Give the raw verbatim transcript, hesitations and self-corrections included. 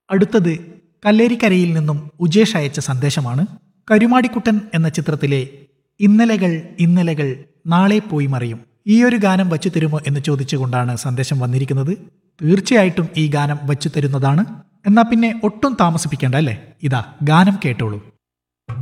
അടുത്തത് കല്ലേരിക്കരയിൽ നിന്നും ഉജേഷ് അയച്ച സന്ദേശമാണ്. കരുമാടിക്കുട്ടൻ എന്ന ചിത്രത്തിലെ ഇന്നലകൾ ഇന്നലകൾ നാളെ പോയി മറിയും ഈ ഒരു ഗാനം വച്ചു തരുമോ എന്ന് ചോദിച്ചുകൊണ്ടാണ് സന്ദേശം വന്നിരിക്കുന്നത്. തീർച്ചയായിട്ടും ഈ ഗാനം വച്ചു തരുന്നതാണ്. എന്നാ പിന്നെ ഒട്ടും താമസിപ്പിക്കേണ്ട അല്ലേ, ഇതാ ഗാനം കേട്ടോളൂ.